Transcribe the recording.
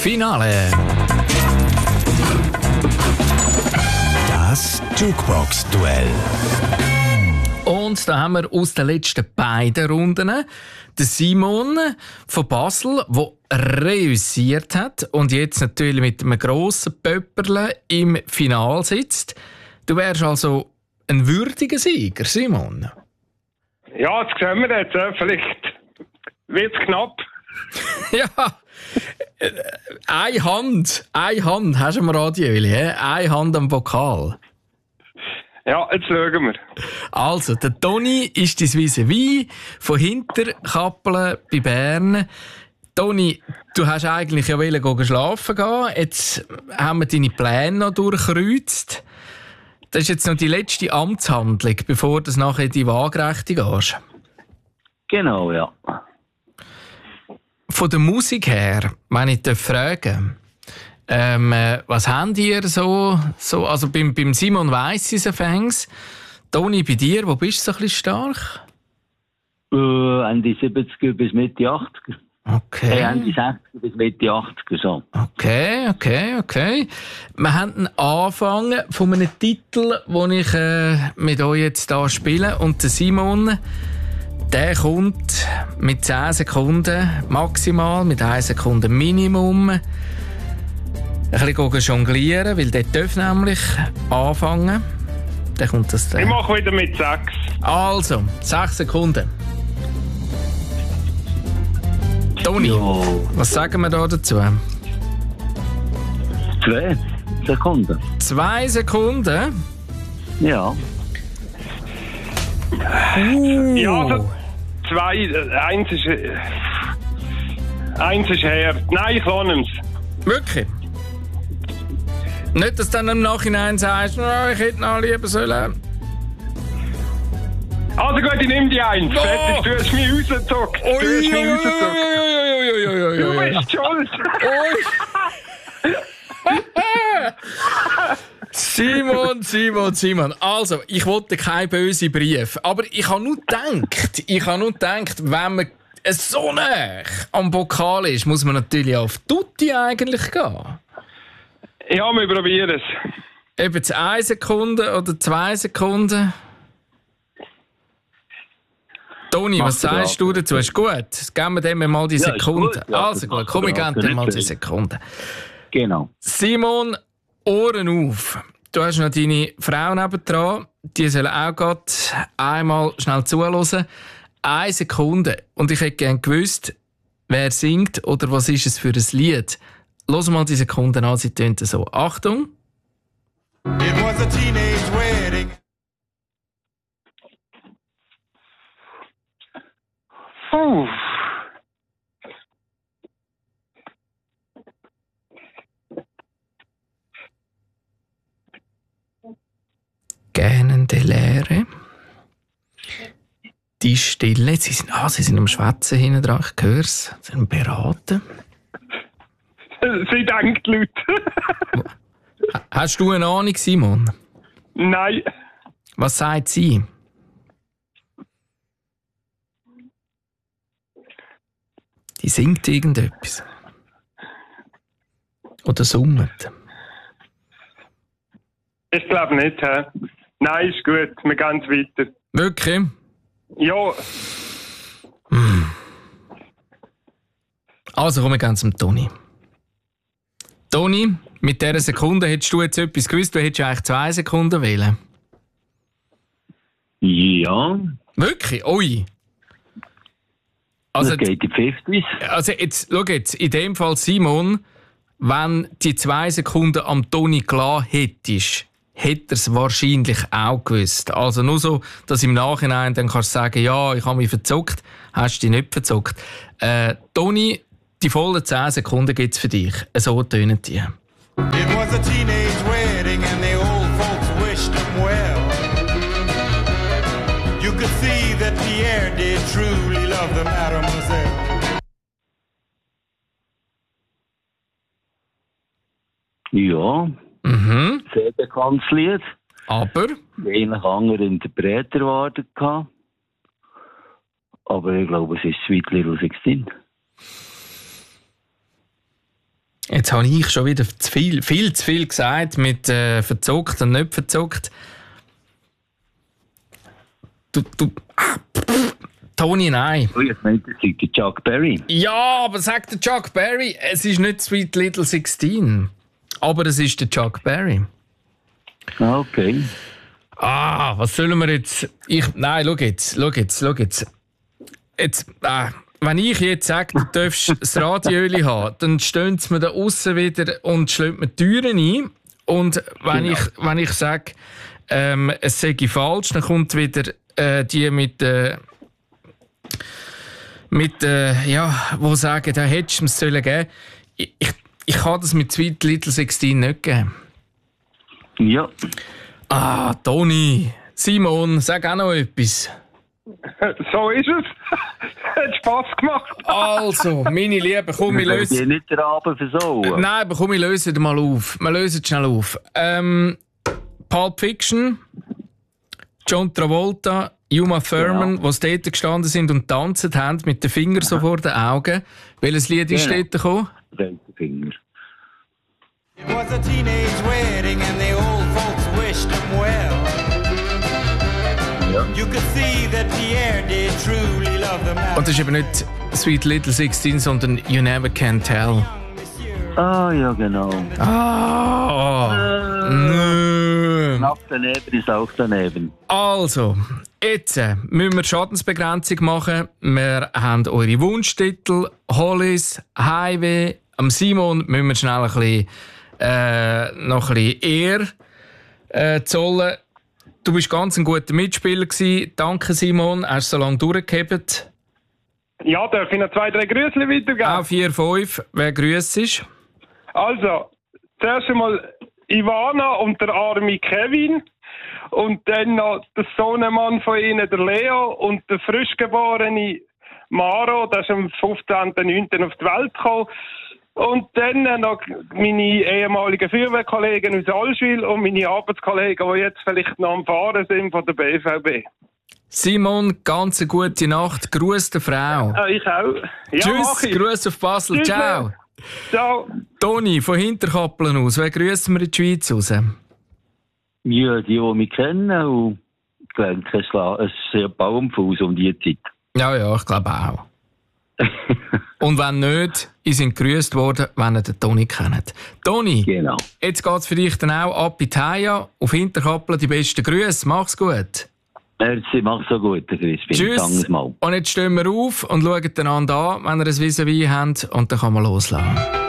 Finale. Das Jukebox-Duell. Und da haben wir aus den letzten beiden Runden den Simon von Basel, der reüssiert hat und jetzt natürlich mit einem grossen Pöpperle im Finale sitzt. Du wärst also ein würdiger Sieger, Simon. Ja, das sehen wir jetzt. Vielleicht wird es knapp. Ja, eine Hand hast du am Radio, eine Hand am Vokal. Ja, jetzt schauen wir. Also, der Toni ist dein Vis-à-vis von Hinterkappeln bei Bern. Toni, du hast eigentlich ja schlafen gehen. Jetzt haben wir deine Pläne noch durchkreuzt. Das ist jetzt noch die letzte Amtshandlung, bevor du nachher in die Waagrechte gehst. Genau, ja. Von der Musik her, wenn ich fragen darf, was habt ihr so also beim Simon weiss ich es fängs. Toni, bei dir, wo bist du so ein bisschen stark? Ende 70er bis Mitte 80er. Okay. Ende 60er bis Mitte 80er, so. Okay. Wir haben einen Anfang von einem Titel, den ich mit euch jetzt hier spiele. Und der Simon, der kommt mit 10 Sekunden maximal, mit 1 Sekunde Minimum. Ein bisschen jonglieren, weil der darf nämlich anfangen. Dann kommt das. Ich mache wieder mit 6. Also, 6 Sekunden. Toni, was sagen wir da dazu? 2 Sekunden. 2 Sekunden? Ja. Ja, also 2, 1 ist... 1 ist her. Nein, ich lohne es. Wirklich? Nicht, dass du dann im Nachhinein sagst, oh, ich hätte noch lieber sollen. Also gut, ich nehme die 1. Oh. Fertig, du hast mich rausgezockt. Du bist schuld. Simon. Also, ich wollte keinen bösen Brief. Aber ich habe nur gedacht, wenn man so nah am Pokal ist, muss man natürlich auf Tutti eigentlich gehen. Ja, wir probieren es. Eben 1 Sekunde oder 2 Sekunden. Toni, was sagst du dazu? Ist gut? Geben wir dem mal die Sekunde. Gut, ja, also gut, komm, ich gebe dir mal die Sekunde. Genau. Simon, Ohren auf. Du hast noch deine Frau nebendran. Die sollen auch gerade einmal schnell zuhören. 1 Sekunde. Und ich hätte gerne gewusst, wer singt oder was ist es für ein Lied. Los mal die Sekunden an, sie tönt so. Achtung. It was a teenage wedding. Puh. Gähnende Leere. Die Stille. Sie sind am Schwätzen hinten dran. Ich höre es. Sie sind beraten. Sie denkt, Leute. Hast du eine Ahnung, Simon? Nein. Was sagt sie? Die singt irgendetwas. Oder summt. Ich glaube nicht. He? Nein, ist gut. Wir gehen weiter. Wirklich? Ja. Also kommen wir ganz zum Toni. Toni, mit dieser Sekunde hättest du jetzt etwas gewusst, du hättest eigentlich 2 Sekunden wählen. Ja. Wirklich? Ui. Also, Das geht in 50s. also jetzt, schau jetzt, in dem Fall Simon, wenn die 2 Sekunden am Toni klar hättest, hätte er es wahrscheinlich auch gewusst. Also nur so, dass im Nachhinein dann kannst du sagen, ja, ich habe mich verzockt, hast du dich nicht verzockt. Toni, die vollen 10 Sekunden gibt es für dich. So tönen die. It was a teenage wedding and the old folks wished him well. You could see that Pierre did truly love the mademoiselle. Ja. Sehr bekanntes Lied. Aber? Eigentlich andere Interpreter erwartet. Aber ich glaube, es ist Sweet Little 16. Jetzt habe ich schon wieder viel zu viel gesagt mit verzockt und nicht verzockt. Toni, nein. Oh, ich meinte, das ist der Chuck Berry. Ja, aber sagt der Chuck Berry, es ist nicht Sweet Little 16. Aber es ist der Chuck Berry. Ah, okay. Was sollen wir jetzt... Nein, schau jetzt. Wenn ich jetzt sage, du darfst das Radioöli haben, dann stehen sie mir da aussen wieder und schlagen mir die Türen ein. Und wenn ich sage, es sei falsch, dann kommt wieder die wo sagen, da hättest du es geben sollen. Ich kann das mit Sweet Little 16 nicht geben. Ja. Toni, Simon, sag auch noch etwas. So ist es. Hat Spass gemacht. Also, meine Lieben, komm, wir lösen... Ich nicht den Abend versauen. Nein, aber komm, wir lösen mal auf. Wir lösen schnell auf. Pulp Fiction, John Travolta, Uma Thurman, die dort gestanden sind und tanzt haben, mit den Fingern so vor den Augen. Welches Lied ist dort gekommen? Finger. It was a teenage wedding and the old folks wished him well. Ja. You could see that Pierre did truly love the man. Und das ist eben nicht Sweet Little 16, sondern You Never Can Tell. Ah, ja, genau. Nö. Knapp daneben ist auch daneben. Also, jetzt müssen wir Schadensbegrenzung machen. Wir haben eure Wunschtitel, Hollis, Highway. Am Simon müssen wir schnell noch ein bisschen Ehr zollen. Du bist ganz ein guter Mitspieler gewesen. Danke, Simon. Hast so lange durchgehebt. Ja, darf ich noch 2, 3 Grüße weitergeben? Auch 4, 5. Wer grüßt ist? Also, zuerst einmal Ivana und der arme Kevin. Und dann noch der Sohnemann von ihnen, der Leo. Und der frischgeborene Maro, der ist am 15.09. auf die Welt gekommen. Und dann noch meine ehemaligen Feuerwehrkollegen aus Allschwil und meine Arbeitskollegen, die jetzt vielleicht noch am Fahren sind von der BVB. Simon, ganz eine gute Nacht. Gruß der Frau. Ich auch. Ja, Tschüss, Gruß auf Basel. Tschüss. Ciao. Ciao. Toni, von Hinterkappeln aus, wer grüßen wir in die Schweiz raus? Ja, die mich kennen. Und ich denke, es ist ein Baumfuß um die Zeit. Ja, ich glaube auch. Und wenn nicht, ihr sind gegrüßt worden, wenn ihr den Toni kennt. Toni, Genau. jetzt geht es für dich dann auch ab in die Haia, auf Hinterkappeln die besten Grüße. Mach's gut. Merci, mach's so gut, Crispin. Tschüss. Mal. Und jetzt stehen wir auf und schauen einander an, wenn ihr ein Vis-à-vis habt, und dann kann man loslassen.